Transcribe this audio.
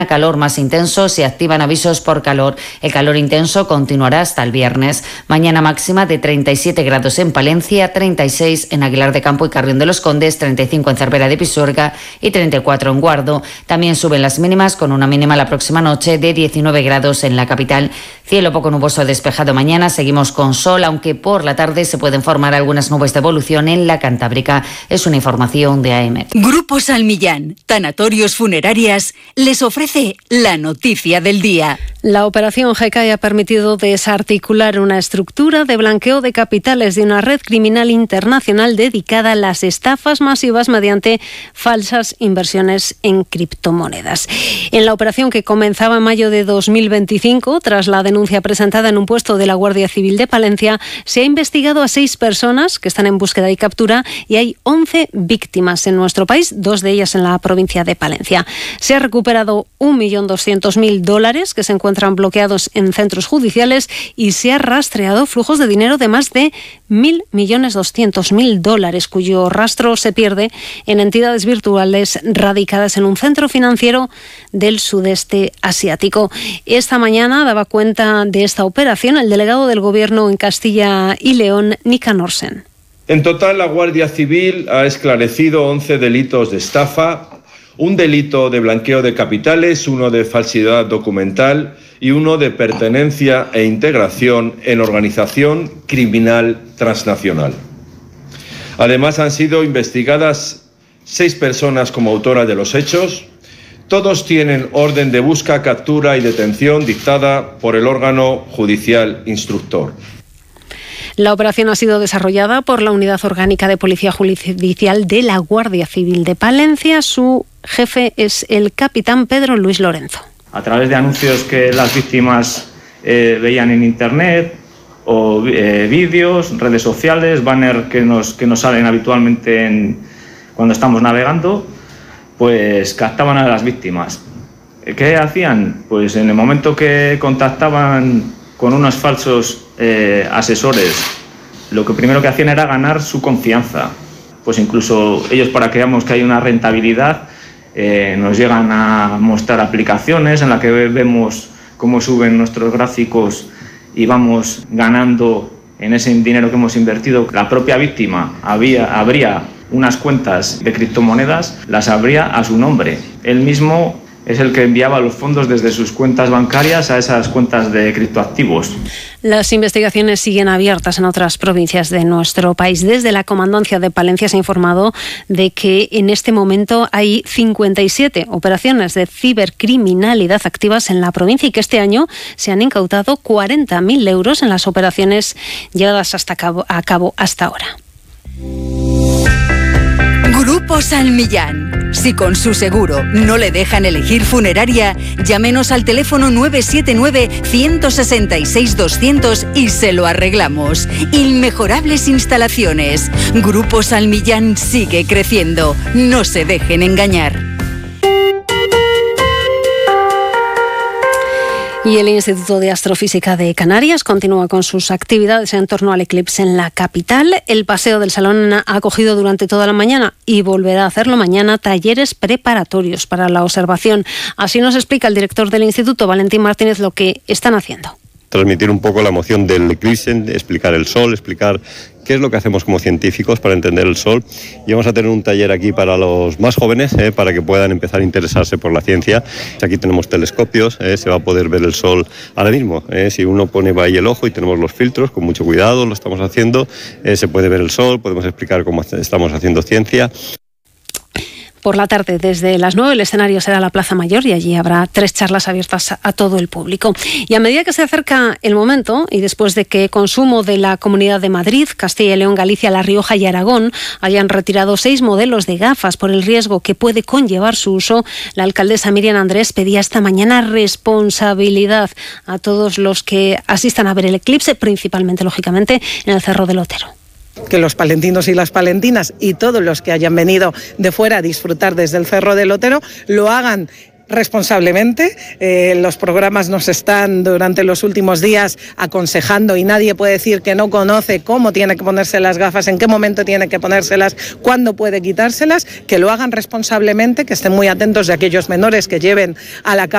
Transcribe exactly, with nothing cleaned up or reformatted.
calor más intenso, se activan avisos por calor. El calor intenso continuará hasta el viernes. Mañana máxima de treinta y siete grados en Palencia, treinta y seis en Aguilar de Campo y Carrión de los Condes, treinta y cinco en Cervera de Pisuerga y treinta y cuatro en Guardo. También suben las mínimas con una mínima la próxima noche de diecinueve grados en la capital. Cielo poco nuboso despejado mañana, seguimos con sol, aunque por la tarde se pueden formar algunas nubes de evolución en la Cantábrica. Es una información de A M. Grupo Salmillán, Tanatorios Funerarias, les ofrece la noticia del día. La operación G K I ha permitido desarticular una estructura de blanqueo de capitales de una red criminal internacional dedicada a las estafas masivas mediante falsas inversiones en criptomonedas. En la operación, que comenzaba en mayo de dos mil veinticinco, tras la denuncia presentada en un puesto de la Guardia Civil de Palencia, se ha investigado a seis personas que están en búsqueda y captura y hay once víctimas en nuestro país, dos de ellas en la provincia de Palencia. Se ha recuperado un millón doscientos mil dólares que se encuentran bloqueados en centros judiciales y se ha rastreado flujos de dinero de más de mil millones doscientos mil dólares, cuyo rastro se pierde en entidades virtuales radicadas en un centro financiero del sudeste asiático. Esta mañana daba cuenta de esta operación el delegado del Gobierno en Castilla y León, Nika Norsen. En total, la Guardia Civil ha esclarecido once delitos de estafa, un delito de blanqueo de capitales, uno de falsedad documental y uno de pertenencia e integración en organización criminal transnacional. Además, han sido investigadas seis personas como autoras de los hechos. Todos tienen orden de busca, captura y detención dictada por el órgano judicial instructor. La operación ha sido desarrollada por la Unidad Orgánica de Policía Judicial de la Guardia Civil de Palencia. Su jefe es el capitán Pedro Luis Lorenzo. A través de anuncios que las víctimas eh, veían en internet o eh, vídeos, redes sociales, banners que nos, que nos salen habitualmente en, cuando estamos navegando, pues captaban a las víctimas. ¿Qué hacían? Pues en el momento que contactaban con unos falsos eh, asesores, lo que primero que hacían era ganar su confianza. Pues incluso ellos, para que veamos que hay una rentabilidad, eh, nos llegan a mostrar aplicaciones en las que vemos cómo suben nuestros gráficos y vamos ganando en ese dinero que hemos invertido. La propia víctima había, habría unas cuentas de criptomonedas, las abría a su nombre. Él mismo es el que enviaba los fondos desde sus cuentas bancarias a esas cuentas de criptoactivos. Las investigaciones siguen abiertas en otras provincias de nuestro país. Desde la Comandancia de Palencia se ha informado de que en este momento hay cincuenta y siete operaciones de cibercriminalidad activas en la provincia y que este año se han incautado cuarenta mil euros en las operaciones llevadas hasta cabo, a cabo hasta ahora. Grupo Salmillán. Si con su seguro no le dejan elegir funeraria, llámenos al teléfono nueve siete nueve, uno seis seis, doscientos y se lo arreglamos. Inmejorables instalaciones. Grupo Salmillán sigue creciendo. No se dejen engañar. Y el Instituto de Astrofísica de Canarias continúa con sus actividades en torno al eclipse en la capital. El Paseo del Salón ha acogido durante toda la mañana y volverá a hacerlo mañana talleres preparatorios para la observación. Así nos explica el director del Instituto, Valentín Martínez, lo que están haciendo. Transmitir un poco la emoción del eclipse, explicar el sol, explicar qué es lo que hacemos como científicos para entender el sol. Y vamos a tener un taller aquí para los más jóvenes, eh, para que puedan empezar a interesarse por la ciencia. Aquí tenemos telescopios, eh, se va a poder ver el sol ahora mismo. Eh, si uno pone ahí el ojo y tenemos los filtros, con mucho cuidado lo estamos haciendo, eh, se puede ver el sol, podemos explicar cómo estamos haciendo ciencia. Por la tarde, desde las nueve, el escenario será la Plaza Mayor y allí habrá tres charlas abiertas a todo el público. Y a medida que se acerca el momento, y después de que consumo de la Comunidad de Madrid, Castilla y León, Galicia, La Rioja y Aragón hayan retirado seis modelos de gafas por el riesgo que puede conllevar su uso, la alcaldesa Miriam Andrés pedía esta mañana responsabilidad a todos los que asistan a ver el eclipse, principalmente, lógicamente, en el Cerro del Otero. Que los palentinos y las palentinas y todos los que hayan venido de fuera a disfrutar desde el Cerro del Otero lo hagan responsablemente. Eh, los programas nos están durante los últimos días aconsejando y nadie puede decir que no conoce cómo tiene que ponerse las gafas, en qué momento tiene que ponérselas, cuándo puede quitárselas, que lo hagan responsablemente, que estén muy atentos de aquellos menores que lleven a la cama